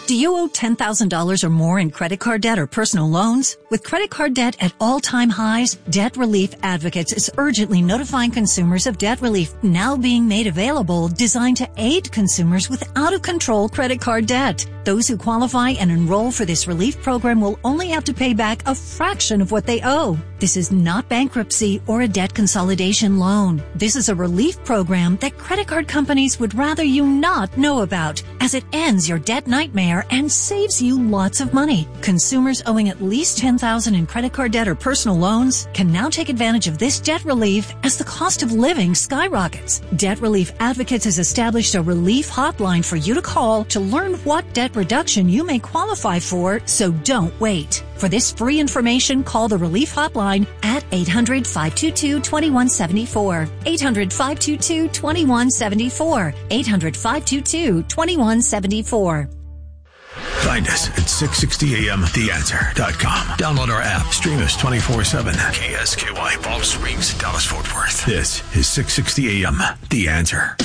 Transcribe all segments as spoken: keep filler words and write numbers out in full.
Do you owe ten thousand dollars or more in credit card debt or personal loans? With credit card debt at all-time highs, Debt Relief Advocates is urgently notifying consumers of debt relief now being made available, designed to aid consumers with out-of-control credit card debt. Those who qualify and enroll for this relief program will only have to pay back a fraction of what they owe. This is not bankruptcy or a debt consolidation loan. This is a relief program that credit card companies would rather you not know about, as it ends your debt nightmare and saves you lots of money. Consumers owing at least ten thousand dollars in credit card debt or personal loans can now take advantage of this debt relief as the cost of living skyrockets. Debt Relief Advocates has established a relief hotline for you to call to learn what debt reduction you may qualify for, so don't wait. For this free information, call the Relief Hotline at eight hundred, five two two, two one seven four. eight hundred, five two two, two one seven four. eight hundred, five two two, two one seven four. Find us at six sixty a m the answer dot com. Download our app. Stream us twenty-four seven. K S K Y, Palm Springs, Dallas, Fort Worth. This is six sixty a m The Answer.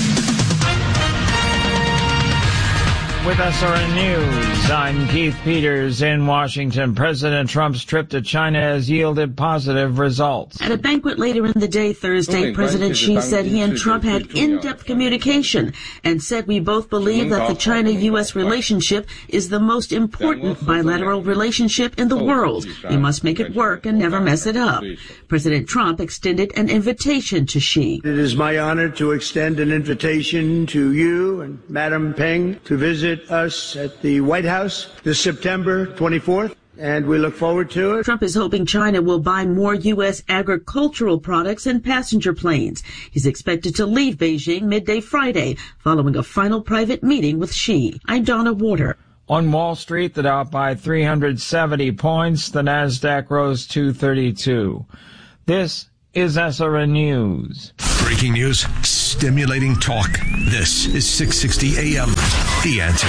With S R N News, I'm Keith Peters in Washington. President Trump's trip to China has yielded positive results. At a banquet later in the day Thursday, President Xi said he and Trump had in-depth communication and said we both believe that the China-U S relationship is the most important bilateral relationship in the world. We must make it work and never mess it up. President Trump extended an invitation to Xi. It is my honor to extend an invitation to you and Madam Peng to visit us at the White House this September twenty-fourth, and we look forward to it. Trump is hoping China will buy more U S agricultural products and passenger planes. He's expected to leave Beijing midday Friday, following a final private meeting with Xi. I'm Donna Warder. On Wall Street, the Dow by three hundred seventy points. The Nasdaq rose two thirty-two. This is S R N News. Breaking news, stimulating talk. This is six sixty a m The Answer.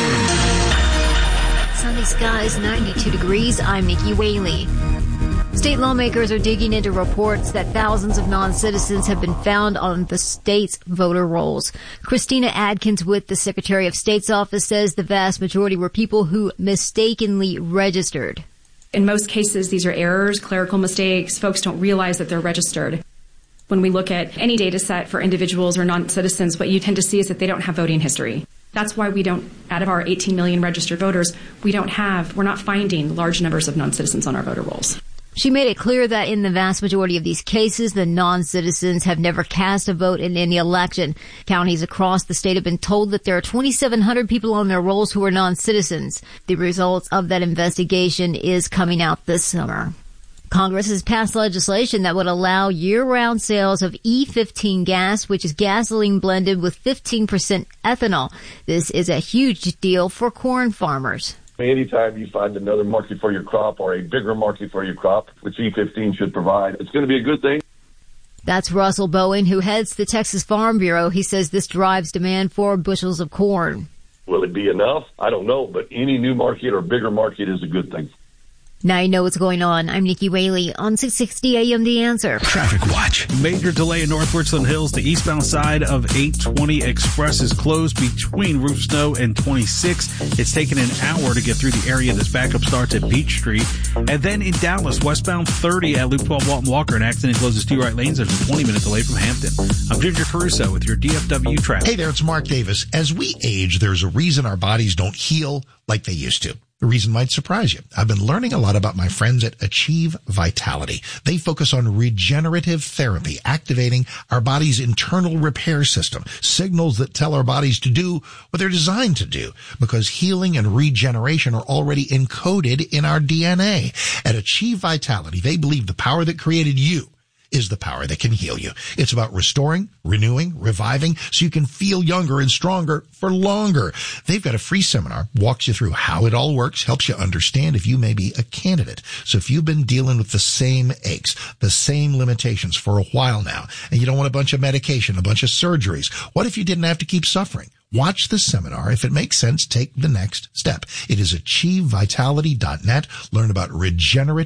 Sunny skies, ninety-two degrees. I'm Nikki Whaley. State lawmakers are digging into reports that thousands of non-citizens have been found on the state's voter rolls. Christina Adkins with the Secretary of State's office says the vast majority were people who mistakenly registered. In most cases, these are errors, clerical mistakes. Folks don't realize that they're registered. When we look at any data set for individuals or non-citizens, what you tend to see is that they don't have voting history. That's why we don't, out of our eighteen million registered voters, we don't have, we're not finding large numbers of non-citizens on our voter rolls. She made it clear that in the vast majority of these cases, the non-citizens have never cast a vote in any election. Counties across the state have been told that there are twenty-seven hundred people on their rolls who are non-citizens. The results of that investigation is coming out this summer. Congress has passed legislation that would allow year-round sales of E fifteen gas, which is gasoline blended with fifteen percent ethanol. This is a huge deal for corn farmers. Anytime you find another market for your crop or a bigger market for your crop, which E fifteen should provide, it's going to be a good thing. That's Russell Bowen, who heads the Texas Farm Bureau. He says this drives demand for bushels of corn. Will it be enough? I don't know, but any new market or bigger market is a good thing. Now you know what's going on. I'm Nikki Whaley on six sixty A M The Answer. Traffic watch. Major delay in North Richland Hills. The eastbound side of eight twenty Express is closed between Roof Snow and twenty-six. It's taken an hour to get through the area. This backup starts at Beach Street. And then in Dallas, westbound thirty at Loop twelve Walton Walker. An accident closes two right lanes. There's a twenty minute delay from Hampton. I'm Ginger Caruso with your D F W traffic. Hey there, it's Mark Davis. As we age, there's a reason our bodies don't heal like they used to. The reason might surprise you. I've been learning a lot about my friends at Achieve Vitality. They focus on regenerative therapy, activating our body's internal repair system, signals that tell our bodies to do what they're designed to do, because healing and regeneration are already encoded in our D N A. At Achieve Vitality, they believe the power that created you is the power that can heal you. It's about restoring, renewing, reviving, so you can feel younger and stronger for longer. They've got a free seminar, walks you through how it all works, helps you understand if you may be a candidate. So if you've been dealing with the same aches, the same limitations for a while now, and you don't want a bunch of medication, a bunch of surgeries, what if you didn't have to keep suffering? Watch the seminar. If it makes sense, take the next step. It is achieve vitality dot net. Learn about regenerative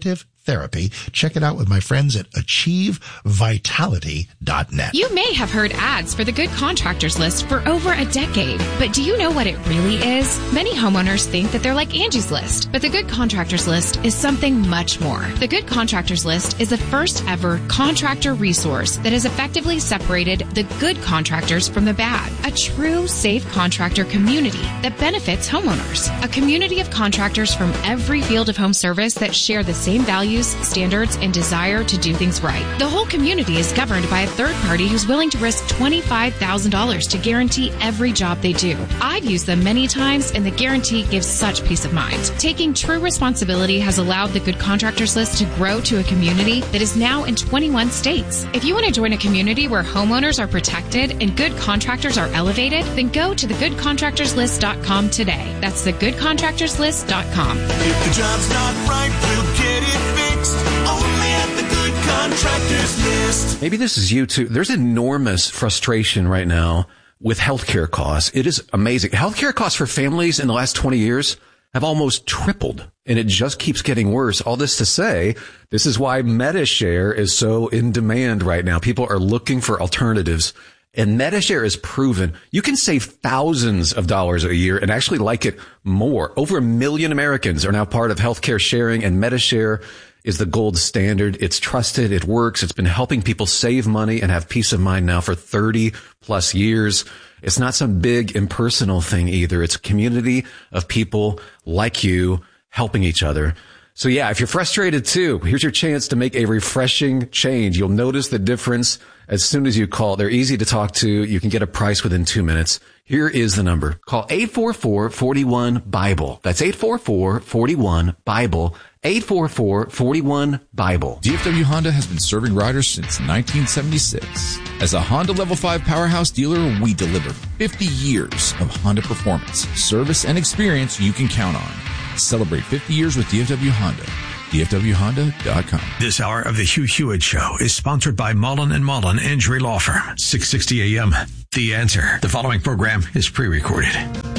therapy. Check it out with my friends at achieve vitality dot net. You may have heard ads for the Good Contractors List for over a decade, but do you know what it really is? Many homeowners think that they're like Angie's List, but the Good Contractors List is something much more. The Good Contractors List is the first ever contractor resource that has effectively separated the good contractors from the bad. A true safe contractor community that benefits homeowners. A community of contractors from every field of home service that share the same values, standards, and desire to do things right. The whole community is governed by a third party who's willing to risk twenty-five thousand dollars to guarantee every job they do. I've used them many times, and the guarantee gives such peace of mind. Taking true responsibility has allowed the Good Contractors List to grow to a community that is now in twenty-one states. If you want to join a community where homeowners are protected and good contractors are elevated, then go to the good contractors list dot com today. That's the good contractors list dot com. If the job's not right, we'll get it fixed. Only at the Good Contractors List. Maybe this is you too. There's enormous frustration right now with healthcare costs. It is amazing. Healthcare costs for families in the last twenty years have almost tripled, and it just keeps getting worse. All this to say, this is why MediShare is so in demand right now. People are looking for alternatives, and MediShare is proven you can save thousands of dollars a year and actually like it more. Over a million Americans are now part of healthcare sharing, and MediShare is the gold standard. It's trusted. It works. It's been helping people save money and have peace of mind now for thirty plus years. It's not some big impersonal thing either. It's a community of people like you helping each other. So yeah, if you're frustrated too, here's your chance to make a refreshing change. You'll notice the difference as soon as you call. They're easy to talk to. You can get a price within two minutes. Here is the number. Call eight four four, four one, BIBLE. That's eight four four, four one, BIBLE. eight four four, four one, BIBLE. D F W Honda has been serving riders since nineteen seventy-six. As a Honda Level five powerhouse dealer, we deliver fifty years of Honda performance, service, and experience you can count on. Celebrate fifty years with D F W Honda. D F W Honda dot com. This hour of the Hugh Hewitt Show is sponsored by Mullen and Mullen Injury Law Firm. six sixty A M. The Answer. The following program is pre-recorded.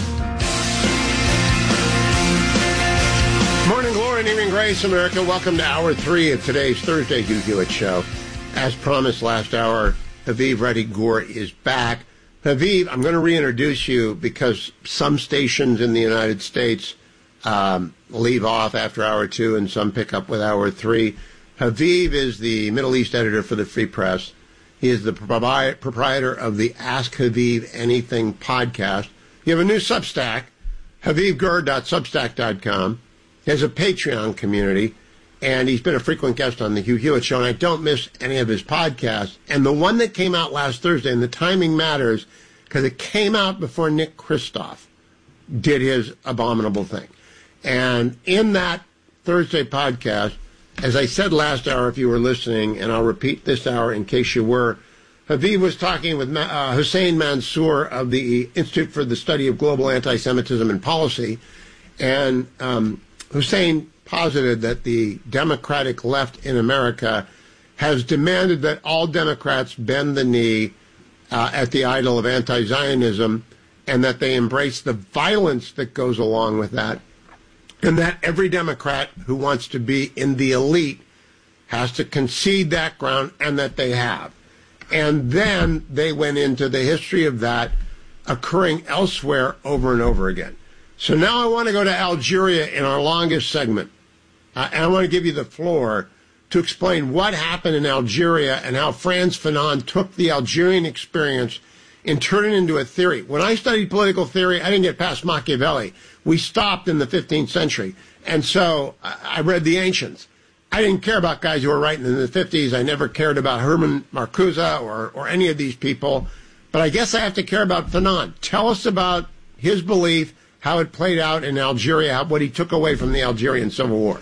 Morning glory and evening grace, America. Welcome to hour three of today's Thursday Hugh Hewitt Show. As promised last hour, Haviv Reddy Gur is back. Haviv, I'm going to reintroduce you because some stations in the United States um, leave off after hour two and some pick up with hour three. Haviv is the Middle East editor for the Free Press. He is the proprietor of the Ask Haviv Anything podcast. You have a new Substack, haviv gur dot substack dot com. He has a Patreon community, and he's been a frequent guest on the Hugh Hewitt Show, and I don't miss any of his podcasts. And the one that came out last Thursday, and the timing matters, because it came out before Nick Kristof did his abominable thing. And in that Thursday podcast, as I said last hour, if you were listening, and I'll repeat this hour in case you were, Haviv was talking with uh, Hussein Mansour of the Institute for the Study of Global Anti-Semitism and Policy, and um, Hussein posited that the Democratic left in America has demanded that all Democrats bend the knee uh, at the idol of anti-Zionism, and that they embrace the violence that goes along with that, and that every Democrat who wants to be in the elite has to concede that ground, and that they have. And then they went into the history of that occurring elsewhere over and over again. So now I want to go to Algeria in our longest segment. Uh, and I want to give you the floor to explain what happened in Algeria and how Frantz Fanon took the Algerian experience and turned it into a theory. When I studied political theory, I didn't get past Machiavelli. We stopped in the fifteenth century. And so I read the ancients. I didn't care about guys who were writing in the fifties. I never cared about Herman Marcuse or, or any of these people. But I guess I have to care about Fanon. Tell us about his belief, how it played out in Algeria, how, what he took away from the Algerian Civil War.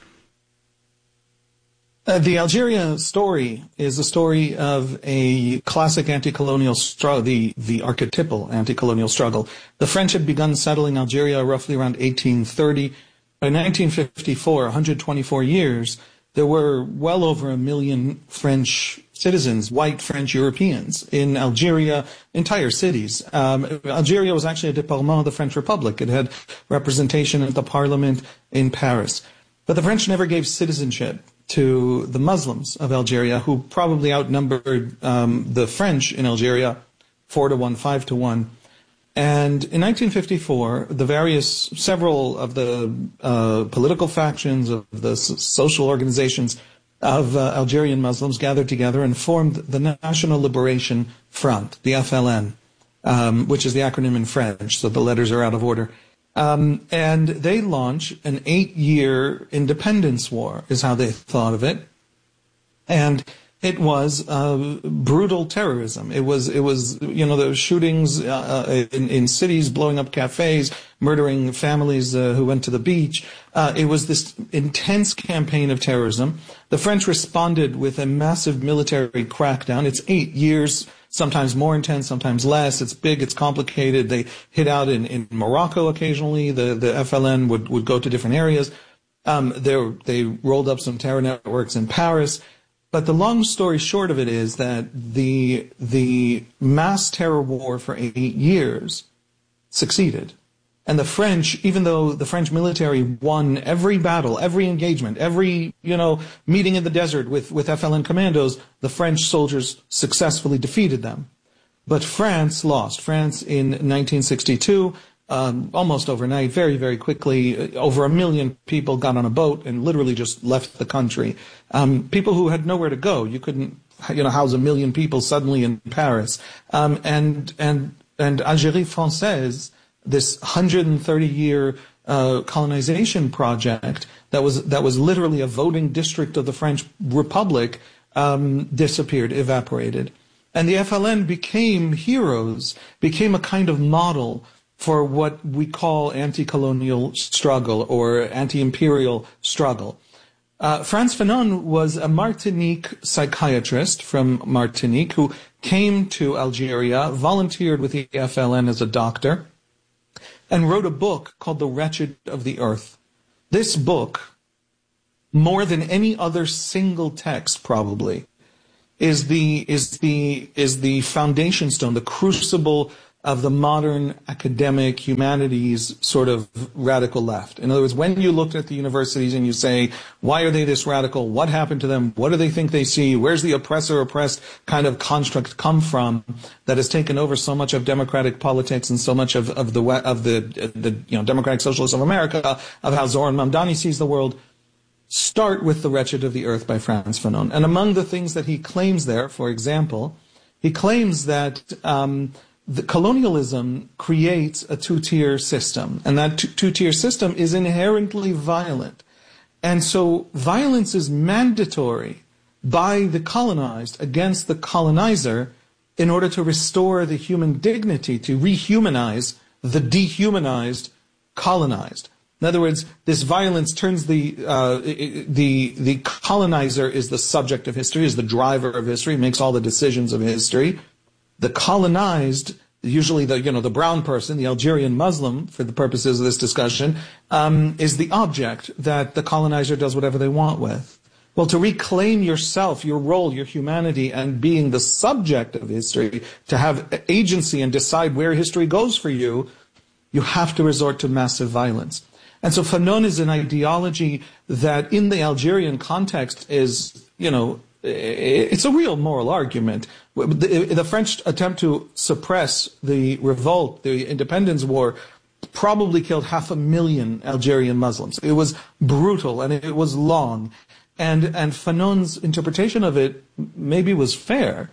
Uh, the Algeria story is a story of a classic anti-colonial struggle, the, the archetypal anti-colonial struggle. The French had begun settling Algeria roughly around eighteen thirty. By nineteen fifty-four, one hundred twenty-four years, there were well over a million French citizens, white French Europeans, in Algeria, entire cities. Um, Algeria was actually a département of the French Republic. It had representation at the parliament in Paris. But the French never gave citizenship to the Muslims of Algeria, who probably outnumbered um, the French in Algeria four to one, five to one. And in nineteen fifty-four, the various, several of the uh, political factions, of the s- social organizations of uh, Algerian Muslims gathered together and formed the National Liberation Front, the F L N, um, which is the acronym in French, so the letters are out of order. Um, and they launch an eight-year independence war, is how they thought of it. And it was uh, brutal terrorism. It was, it was, you know, the shootings uh, in, in cities, blowing up cafes, murdering families uh, who went to the beach. Uh, it was this intense campaign of terrorism. The French responded with a massive military crackdown. It's eight years, sometimes more intense, sometimes less. It's big, it's complicated. They hit out in, in Morocco occasionally. The, the F L N would, would go to different areas. Um, they, they rolled up some terror networks in Paris. But the long story short of it is that the the mass terror war for eight years succeeded. And the French, even though the French military won every battle, every engagement, every, you know, meeting in the desert with, with F L N commandos, the French soldiers successfully defeated them. But France lost. France in nineteen sixty-two, um, almost overnight, very, very quickly, over a million people got on a boat and literally just left the country. Um, people who had nowhere to go. You couldn't, you know, house a million people suddenly in Paris. Um, and, and, and Algérie Française, this one hundred thirty year uh, colonization project that was that was literally a voting district of the French Republic, um, disappeared, evaporated. And the F L N became heroes, became a kind of model for what we call anti-colonial struggle or anti-imperial struggle. Uh, Frantz Fanon was a Martinique psychiatrist from Martinique who came to Algeria, volunteered with the F L N as a doctor, and wrote a book called The Wretched of the Earth. This book, more than any other single text probably, is the is the is the foundation stone, the crucible of the modern academic humanities sort of radical left. In other words, when you looked at the universities and you say, why are they this radical? What happened to them? What do they think they see? Where's the oppressor-oppressed kind of construct come from that has taken over so much of democratic politics and so much of, of the of the, the you know democratic socialists of America, of how Zoran Mamdani sees the world? Start with The Wretched of the Earth by Frantz Fanon. And among the things that he claims there, for example, he claims that um, the colonialism creates a two-tier system, and that t- two-tier system is inherently violent. And so violence is mandatory by the colonized against the colonizer in order to restore the human dignity, to rehumanize the dehumanized colonized. In other words, this violence turns the uh, the the colonizer is the subject of history, is the driver of history, makes all the decisions of history. The colonized, usually the you know the brown person, the Algerian Muslim, for the purposes of this discussion, um, is the object that the colonizer does whatever they want with. Well, to reclaim yourself, your role, your humanity, and being the subject of history, to have agency and decide where history goes for you, you have to resort to massive violence. And so Fanon is an ideology that in the Algerian context is, you know, it's a real moral argument. The, the French attempt to suppress the revolt, the independence war, probably killed half a million Algerian Muslims. It was brutal and it was long. And, and Fanon's interpretation of it maybe was fair.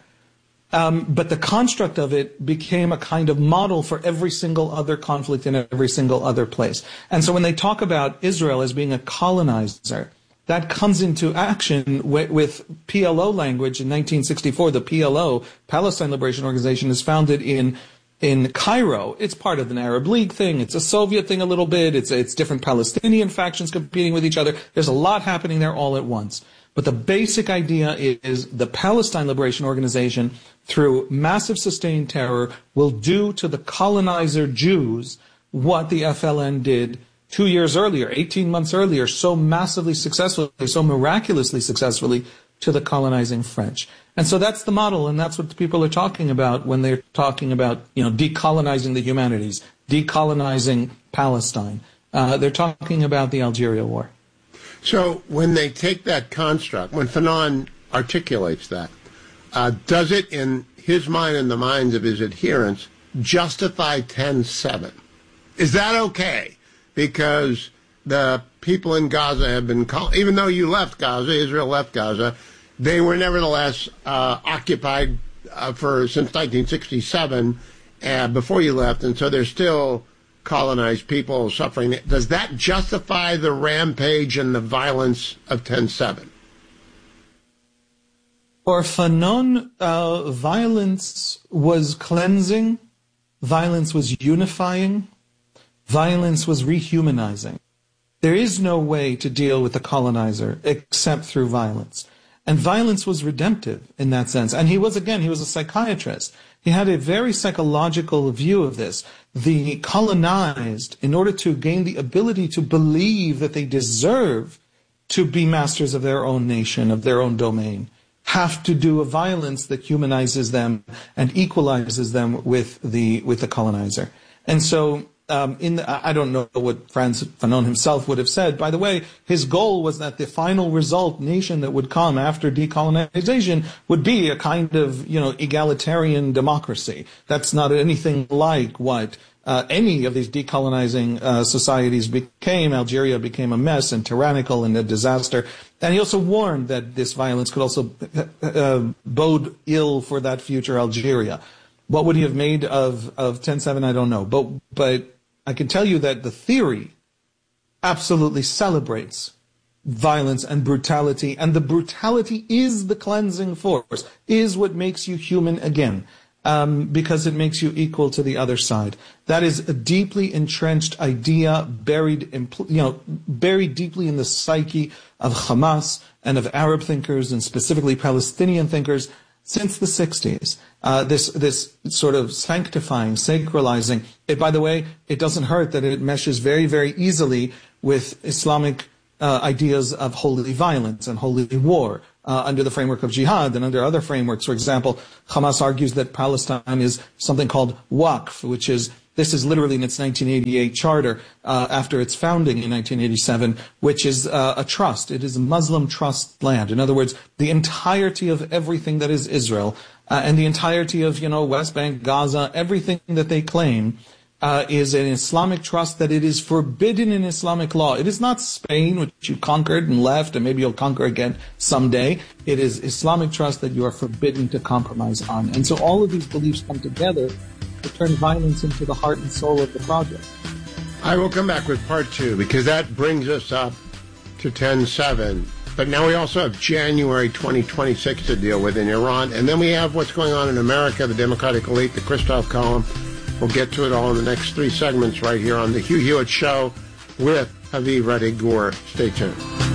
Um, but the construct of it became a kind of model for every single other conflict in every single other place. And so when they talk about Israel as being a colonizer, that comes into action with, with P L O language in nineteen sixty-four. The P L O, Palestine Liberation Organization, is founded in in Cairo. It's part of an Arab League thing. It's a Soviet thing a little bit. It's it's different Palestinian factions competing with each other. There's a lot happening there all at once. But the basic idea is the Palestine Liberation Organization, through massive sustained terror, will do to the colonizer Jews what the F L N did two years earlier, eighteen months earlier, so massively successfully, so miraculously successfully to the colonizing French. And so that's the model, and that's what the people are talking about when they're talking about, you know, decolonizing the humanities, decolonizing Palestine. Uh, they're talking about the Algeria War. So when they take that construct, when Fanon articulates that, uh, does it, in his mind and the minds of his adherents, justify ten seven? Is that okay? Because the people in Gaza have been called, even though you left Gaza, Israel left Gaza, they were nevertheless uh, occupied uh, for since nineteen sixty-seven uh, before you left, and so they're still colonized people suffering. Does that justify the rampage and the violence of ten seven? For Fanon, uh, violence was cleansing, violence was unifying, violence was rehumanizing. There is no way to deal with the colonizer except through violence. And violence was redemptive in that sense. And he was, again, he was a psychiatrist. He had a very psychological view of this. The colonized, in order to gain the ability to believe that they deserve to be masters of their own nation, of their own domain, have to do a violence that humanizes them and equalizes them with the with the colonizer. And so Um, in the, I don't know what Frantz Fanon himself would have said. By the way, his goal was that the final result nation that would come after decolonization would be a kind of, you know, egalitarian democracy. That's not anything like what uh, any of these decolonizing uh, societies became. Algeria became a mess and tyrannical and a disaster. And he also warned that this violence could also uh, bode ill for that future Algeria. What would he have made of, of ten seven? I don't know. But, but I can tell you that the theory absolutely celebrates violence and brutality, and the brutality is the cleansing force, is what makes you human again, um, because it makes you equal to the other side. That is a deeply entrenched idea, buried, in, you know, buried deeply in the psyche of Hamas and of Arab thinkers, and specifically Palestinian thinkers, since the sixties. Uh, this, this sort of sanctifying, sacralizing. It, by the way, it doesn't hurt that it meshes very, very easily with Islamic uh, ideas of holy violence and holy war uh, under the framework of jihad and under other frameworks. For example, Hamas argues that Palestine is something called Waqf, which is, this is literally in its nineteen eighty-eight charter, uh, after its founding in nineteen eighty-seven, which is uh, a trust. It is a Muslim trust land. In other words, the entirety of everything that is Israel, uh, and the entirety of, you know, West Bank, Gaza, everything that they claim, uh, is an Islamic trust that it is forbidden in Islamic law. It is not Spain, which you conquered and left, and maybe you'll conquer again someday. It is Islamic trust that you are forbidden to compromise on. And so all of these beliefs come together to turn violence into the heart and soul of the project. I will come back with part two, because that brings us up to ten seven. But now we also have January twenty twenty-six to deal with in Iran. And then we have what's going on in America, the Democratic elite, the Christoph column. We'll get to it all in the next three segments right here on the Hugh Hewitt Show with Haviv Rettig Gur. Stay tuned.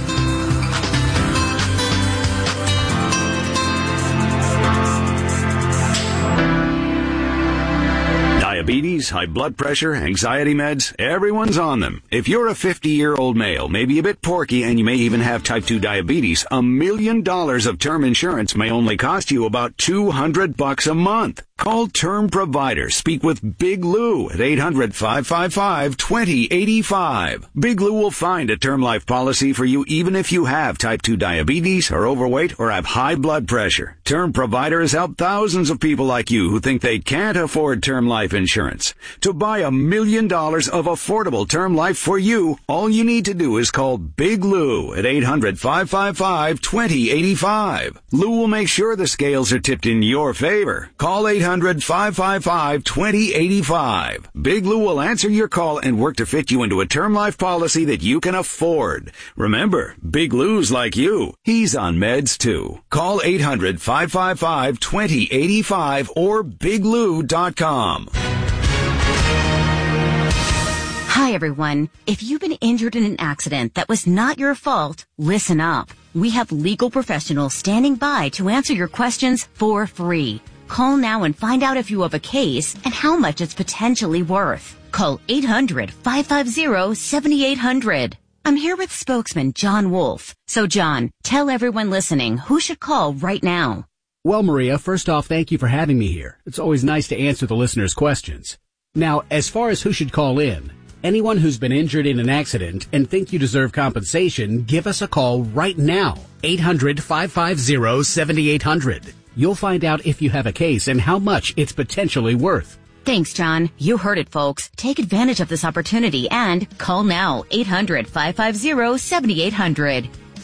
Diabetes, high blood pressure, anxiety meds, everyone's on them. If you're a fifty-year-old male, maybe a bit porky, and you may even have type two diabetes, a million dollars of term insurance may only cost you about two hundred bucks a month. Call Term Provider. Speak with Big Lou at eight hundred, five five five, two zero eight five. Big Lou will find a term life policy for you even if you have type two diabetes, are overweight, or have high blood pressure. Term Provider has helped thousands of people like you who think they can't afford term life insurance. To buy a million dollars of affordable term life for you, all you need to do is call Big Lou at eight hundred, five five five, two zero eight five. Lou will make sure the scales are tipped in your favor. Call eight hundred, five five five, two zero eight five. Big Lou will answer your call and work to fit you into a term life policy that you can afford. Remember, Big Lou's like you. He's on meds too. Call eight hundred, five five five, two zero eight five or big lou dot com. Hi, everyone. If you've been injured in an accident that was not your fault, listen up. We have legal professionals standing by to answer your questions for free. Call now and find out if you have a case and how much it's potentially worth. Call eight hundred, five five zero, seven eight zero zero. I'm here with spokesman John Wolf. So, John, tell everyone listening who should call right now. Well, Maria, first off, thank you for having me here. It's always nice to answer the listeners' questions. Now, as far as who should call in, Anyone who's been injured in an accident and think you deserve compensation, give us a call right now. eight hundred, five five zero, seven eight zero zero. You'll find out if you have a case and how much it's potentially worth. Thanks, John. You heard it, folks. Take advantage of this opportunity and call now. eight hundred, five five zero, seven eight zero zero.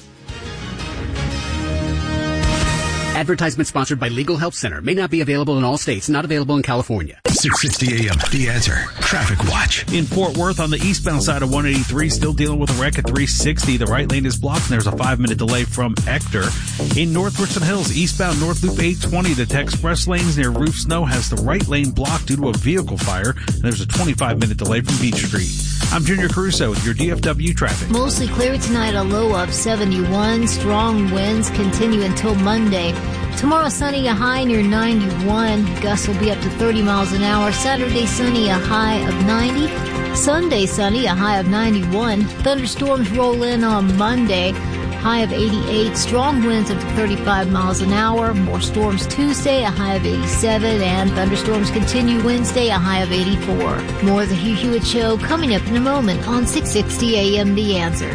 Advertisement sponsored by Legal Help Center. May not be available in all states. Not available in California. six sixty A M. The Answer. Traffic Watch. In Fort Worth on the eastbound side of one eighty-three, still dealing with a wreck at three sixty. The right lane is blocked and there's a five minute delay from Ector. In North Richland Hills, eastbound North Loop eight twenty, the Tech Express lanes near Roof Snow has the right lane blocked due to a vehicle fire, and there's a twenty-five minute delay from Beach Street. I'm Junior Caruso with your D F W traffic. Mostly clear tonight, a low of seventy-one. Strong winds continue until Monday. Tomorrow sunny, a high near ninety-one. Gusts will be up to thirty miles an hour. Saturday sunny, a high of ninety. Sunday sunny, a high of ninety-one. Thunderstorms roll in on Monday, high of eighty-eight. Strong winds up to thirty-five miles an hour. More storms Tuesday, a high of eighty-seven. And thunderstorms continue Wednesday, a high of eighty-four. More of the Hugh Hewitt Show coming up in a moment on six sixty A M The Answer.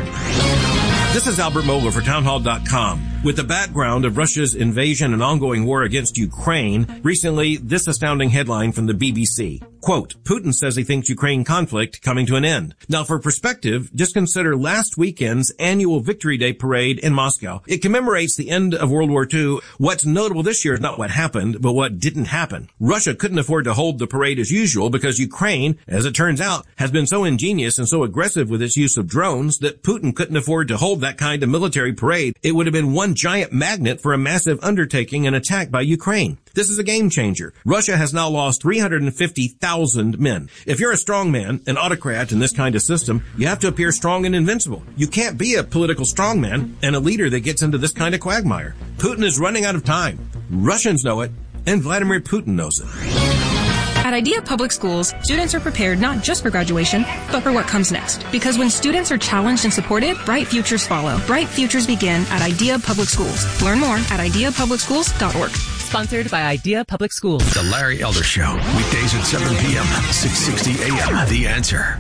This is Albert Mohler for townhall dot com. With the background of Russia's invasion and ongoing war against Ukraine, recently this astounding headline from the B B C. Quote, Putin says he thinks Ukraine conflict coming to an end. Now for perspective, just consider last weekend's annual Victory Day parade in Moscow. It commemorates the end of World War Two. What's notable this year is not what happened, but what didn't happen. Russia couldn't afford to hold the parade as usual because Ukraine, as it turns out, has been so ingenious and so aggressive with its use of drones that Putin couldn't afford to hold that kind of military parade. It would have been one giant magnet for a massive undertaking and attack by Ukraine. This is a game changer. Russia has now lost three hundred fifty thousand men. If you're a strong man, an autocrat in this kind of system, you have to appear strong and invincible. You can't be a political strongman and a leader that gets into this kind of quagmire. Putin is running out of time. Russians know it, and Vladimir Putin knows it. At IDEA Public Schools, students are prepared not just for graduation, but for what comes next. Because when students are challenged and supported, bright futures follow. Bright futures begin at IDEA Public Schools. Learn more at idea public schools dot org. Sponsored by IDEA Public Schools. The Larry Elder Show. Weekdays at seven p.m. six sixty A M. The Answer.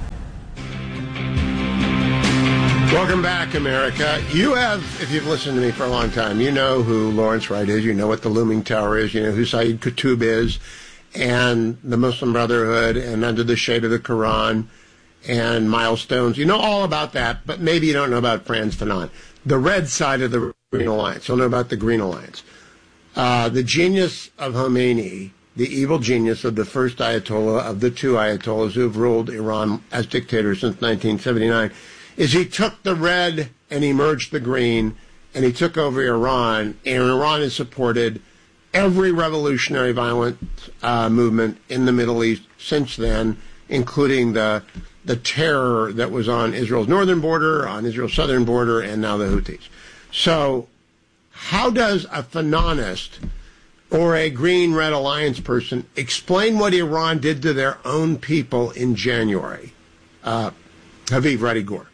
Welcome back, America. You have, if you've listened to me for a long time, you know who Lawrence Wright is. You know what the Looming Tower is. You know who Saeed Qutb is. And the Muslim Brotherhood, and Under the Shade of the Quran, and Milestones. You know all about that, but maybe you don't know about Frantz Fanon. The red side of the Green Alliance. You'll know about the Green Alliance. Uh, the genius of Khomeini, the evil genius of the first Ayatollah of the two Ayatollahs who have ruled Iran as dictator since nineteen seventy-nine, is he took the red and he merged the green, and he took over Iran, and Iran has supported every revolutionary violent uh, movement in the Middle East since then, including the the terror that was on Israel's northern border, on Israel's southern border, and now the Houthis. So how does a Fanonist or a Green-Red Alliance person explain what Iran did to their own people in January? Uh, Haviv Retty-Gur.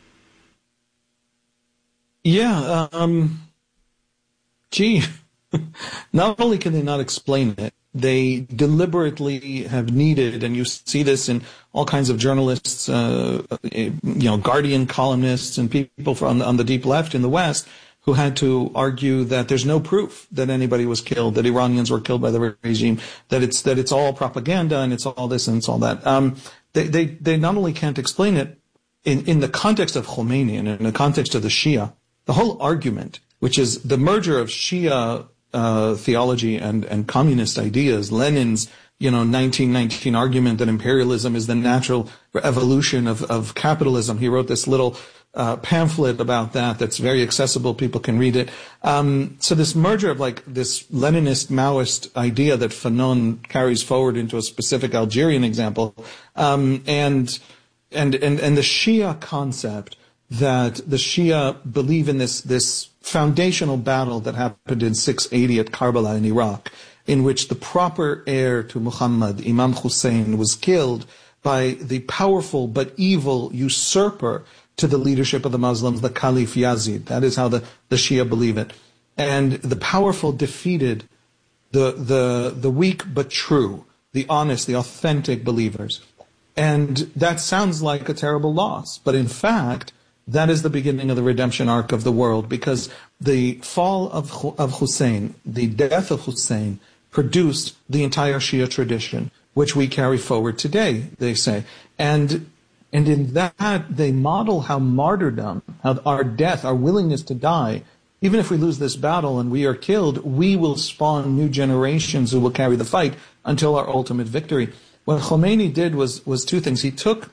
Yeah, um, gee... Not only can they not explain it, they deliberately have needed, and you see this in all kinds of journalists, uh, you know, Guardian columnists and people from on the deep left in the West who had to argue that there's no proof that anybody was killed, that Iranians were killed by the regime, that it's that it's all propaganda and it's all this and it's all that. Um, they, they they not only can't explain it in in the context of Khomeini and in the context of the Shia, the whole argument, which is the merger of Shia Uh, theology and, and communist ideas, Lenin's, you know, nineteen nineteen argument that imperialism is the natural evolution of, of capitalism. He wrote this little uh, pamphlet about that that's very accessible. People can read it. Um, so this merger of like this Leninist Maoist idea that Fanon carries forward into a specific Algerian example, um, and, and, and, and the Shia concept that the Shia believe in this, this foundational battle that happened in six eighty at Karbala in Iraq, in which the proper heir to Muhammad, Imam Hussein, was killed by the powerful but evil usurper to the leadership of the Muslims, the Caliph Yazid. That is how the, the Shia believe it. And the powerful defeated the, the, the weak but true, the honest, the authentic believers. And that sounds like a terrible loss. But in fact, that is the beginning of the redemption arc of the world, because the fall of, of Hussein, the death of Hussein, produced the entire Shia tradition, which we carry forward today, they say. And and in that, they model how martyrdom, how our death, our willingness to die, even if we lose this battle and we are killed, we will spawn new generations who will carry the fight until our ultimate victory. What Khomeini did was was two things. He took,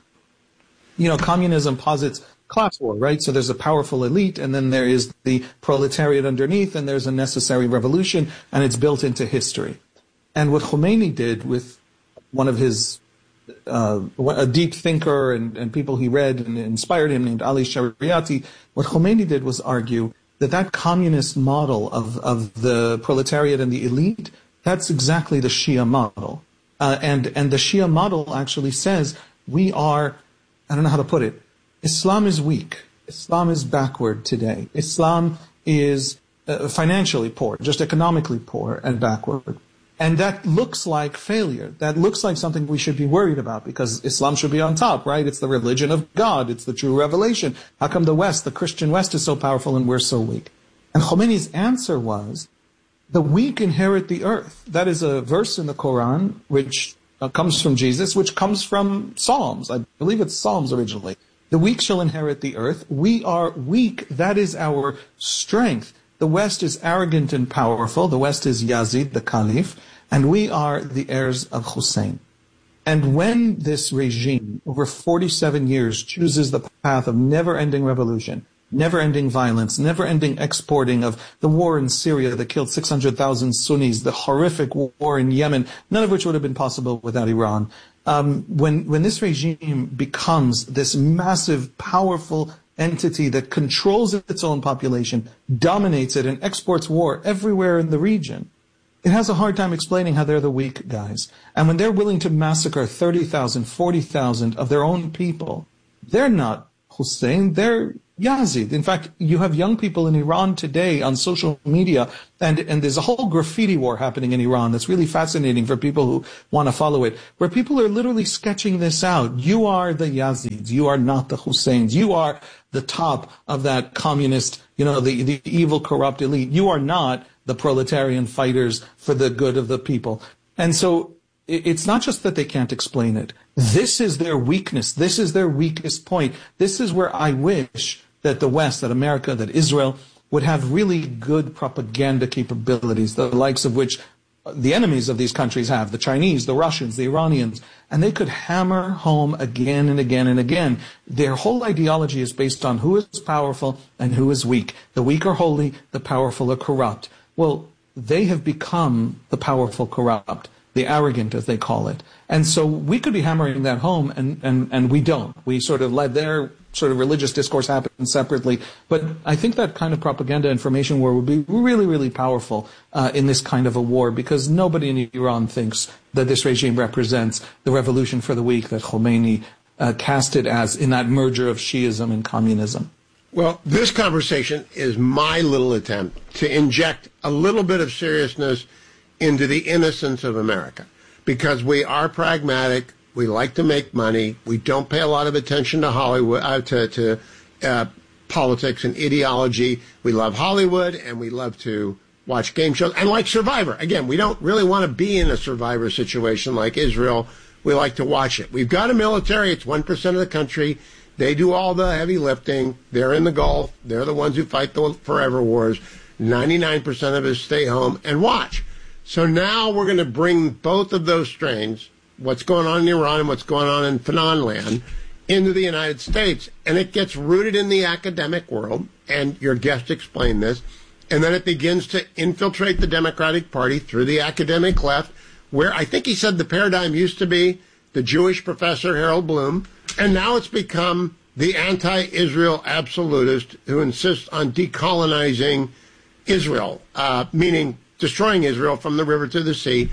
you know, communism posits class war, right? So there's a powerful elite, and then there is the proletariat underneath, and there's a necessary revolution, and it's built into history. And what Khomeini did with one of his, uh, a deep thinker and, and people he read and inspired him named Ali Shariati, what Khomeini did was argue that that communist model of, of the proletariat and the elite, that's exactly the Shia model. Uh, and, and the Shia model actually says we are, I don't know how to put it, Islam is weak. Islam is backward today. Islam is uh, financially poor, just economically poor and backward. And that looks like failure. That looks like something we should be worried about, because Islam should be on top, right? It's the religion of God. It's the true revelation. How come the West, the Christian West, is so powerful and we're so weak? And Khomeini's answer was, the weak inherit the earth. That is a verse in the Quran, which uh, comes from Jesus, which comes from Psalms. I believe it's Psalms originally. The weak shall inherit the earth. We are weak. That is our strength. The West is arrogant and powerful. The West is Yazid, the Caliph, and we are the heirs of Hussein. And when this regime, over forty-seven years, chooses the path of never-ending revolution, never-ending violence, never-ending exporting of the war in Syria that killed six hundred thousand Sunnis, the horrific war in Yemen, none of which would have been possible without Iran. Um, when, when this regime becomes this massive, powerful entity that controls its own population, dominates it, and exports war everywhere in the region, it has a hard time explaining how they're the weak guys. And when they're willing to massacre thirty thousand, forty thousand of their own people, they're not Hussein, they're Yazid. In fact, you have young people in Iran today on social media, and, and there's a whole graffiti war happening in Iran that's really fascinating for people who want to follow it, where people are literally sketching this out. You are the Yazids. You are not the Husseins. You are the top of that communist, you know, the, the evil, corrupt elite. You are not the proletarian fighters for the good of the people. And so it's not just that they can't explain it. This is their weakness. This is their weakest point. This is where I wish that the West, that America, that Israel would have really good propaganda capabilities, the likes of which the enemies of these countries have, the Chinese, the Russians, the Iranians, and they could hammer home again and again and again. Their whole ideology is based on who is powerful and who is weak. The weak are holy, the powerful are corrupt. Well, they have become the powerful corrupt, the arrogant, as they call it. And so we could be hammering that home, and, and, and we don't. We sort of let their sort of religious discourse happen separately. But I think that kind of propaganda information war would be really, really powerful uh, in this kind of a war, because nobody in Iran thinks that this regime represents the revolution for the weak that Khomeini uh, cast it as in that merger of Shiism and communism. Well, this conversation is my little attempt to inject a little bit of seriousness into the innocence of America, because we are pragmatic. We like to make money. We don't pay a lot of attention to Hollywood, uh, to, to uh, politics and ideology. We love Hollywood, and we love to watch game shows. And like Survivor, again, we don't really want to be in a Survivor situation like Israel. We like to watch it. We've got a military. It's one percent of the country. They do all the heavy lifting. They're in the Gulf. They're the ones who fight the forever wars. ninety-nine percent of us stay home and watch. So now we're going to bring both of those strains, what's going on in Iran and what's going on in Fanon land, into the United States. And it gets rooted in the academic world, and your guest explained this, and then it begins to infiltrate the Democratic Party through the academic left, where I think he said the paradigm used to be the Jewish professor Harold Bloom, and now it's become the anti-Israel absolutist who insists on decolonizing Israel, uh, meaning destroying Israel from the river to the sea,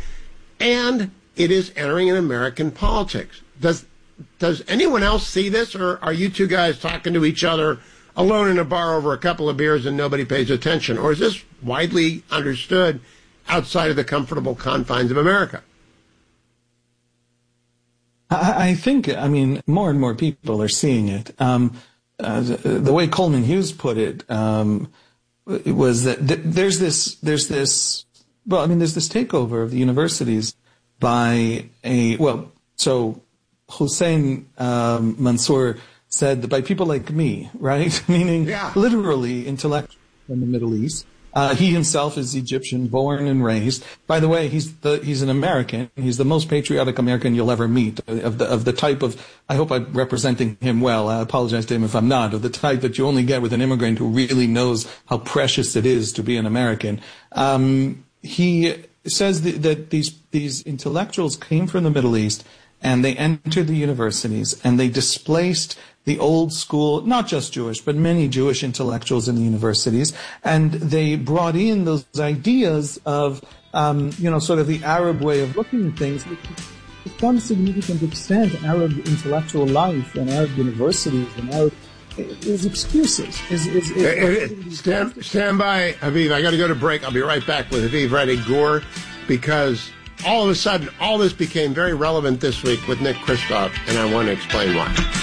and it is entering in American politics. Does does anyone else see this, or are you two guys talking to each other alone in a bar over a couple of beers and nobody pays attention? Or is this widely understood outside of the comfortable confines of America? I, I think, I mean, more and more people are seeing it. Um, uh, the, the way Coleman Hughes put it, um, it was that th- there's this, there's this, well, I mean, there's this takeover of the universities by a, well, so Hussein um, Mansour said that by people like me, right? Meaning yeah. literally intellectuals from the Middle East. Uh, he himself is Egyptian, born and raised. By the way, he's the he's an American. He's the most patriotic American you'll ever meet. Of the of the type of, I hope I'm representing him well. I apologize to him if I'm not. Of the type that you only get with an immigrant who really knows how precious it is to be an American. Um, he says that, that these these intellectuals came from the Middle East and they entered the universities and they displaced the old school, not just Jewish, but many Jewish intellectuals in the universities, and they brought in those ideas of, um, you know, sort of the Arab way of looking at things, which to some significant extent, Arab intellectual life and Arab universities and Arab is excuses. Is, is, is, is stand, stand by, Haviv. I got to go to break. I'll be right back with Haviv Rettig Gur, because all of a sudden, all this became very relevant this week with Nick Kristof, and I want to explain why.